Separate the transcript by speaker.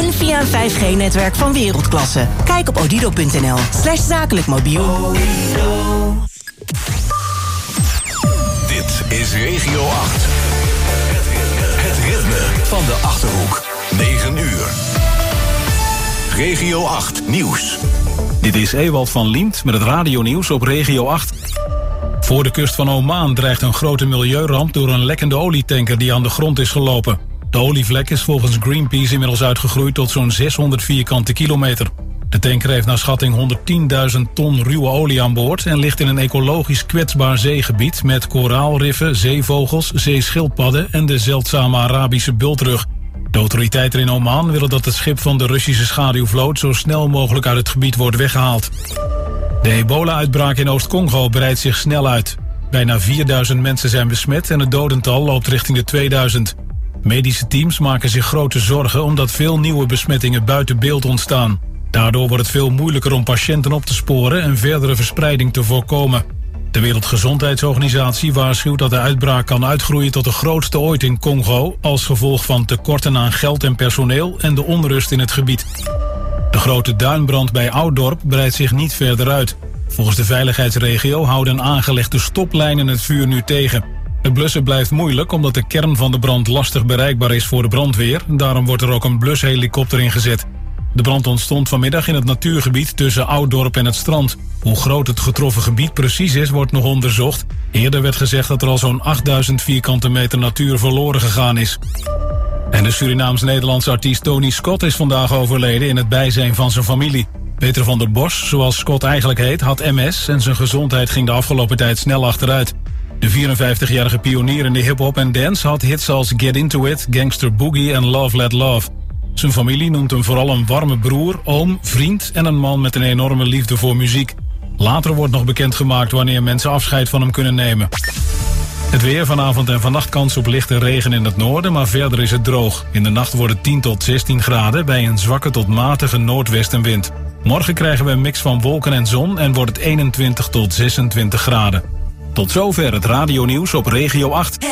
Speaker 1: En via een 5G-netwerk van wereldklasse. Kijk op odido.nl/zakelijk mobiel.
Speaker 2: Dit is Regio 8. Het ritme van de Achterhoek. 9 uur. Regio 8 nieuws.
Speaker 3: Dit is Ewald van Liemt met het radionieuws op Regio 8. Voor de kust van Oman dreigt een grote milieuramp door een lekkende olietanker die aan de grond is gelopen. De olievlek is volgens Greenpeace inmiddels uitgegroeid tot zo'n 600 vierkante kilometer. De tanker heeft naar schatting 110.000 ton ruwe olie aan boord en ligt in een ecologisch kwetsbaar zeegebied met koraalriffen, zeevogels, zeeschildpadden en de zeldzame Arabische bultrug. De autoriteiten in Oman willen dat het schip van de Russische schaduwvloot zo snel mogelijk uit het gebied wordt weggehaald. De ebola-uitbraak in Oost-Congo breidt zich snel uit. Bijna 4000 mensen zijn besmet en het dodental loopt richting de 2000. Medische teams maken zich grote zorgen omdat veel nieuwe besmettingen buiten beeld ontstaan. Daardoor wordt het veel moeilijker om patiënten op te sporen en verdere verspreiding te voorkomen. De Wereldgezondheidsorganisatie waarschuwt dat de uitbraak kan uitgroeien tot de grootste ooit in Congo als gevolg van tekorten aan geld en personeel en de onrust in het gebied. De grote duinbrand bij Ouddorp breidt zich niet verder uit. Volgens de veiligheidsregio houden aangelegde stoplijnen het vuur nu tegen. Het blussen blijft moeilijk omdat de kern van de brand lastig bereikbaar is voor de brandweer. Daarom wordt er ook een blushelikopter ingezet. De brand ontstond vanmiddag in het natuurgebied tussen Ouddorp en het strand. Hoe groot het getroffen gebied precies is, wordt nog onderzocht. Eerder werd gezegd dat er al zo'n 8000 vierkante meter natuur verloren gegaan is. En de Surinaams-Nederlandse artiest Tony Scott is vandaag overleden in het bijzijn van zijn familie. Peter van der Bos, zoals Scott eigenlijk heet, had MS en zijn gezondheid ging de afgelopen tijd snel achteruit. De 54-jarige pionier in de hip-hop en dance had hits als Get Into It, Gangster Boogie en Love Let Love. Zijn familie noemt hem vooral een warme broer, oom, vriend en een man met een enorme liefde voor muziek. Later wordt nog bekendgemaakt wanneer mensen afscheid van hem kunnen nemen. Het weer, vanavond en vannacht kans op lichte regen in het noorden, maar verder is het droog. In de nacht wordt het 10 tot 16 graden bij een zwakke tot matige noordwestenwind. Morgen krijgen we een mix van wolken en zon en wordt het 21 tot 26 graden. Tot zover het radionieuws op Regio 8.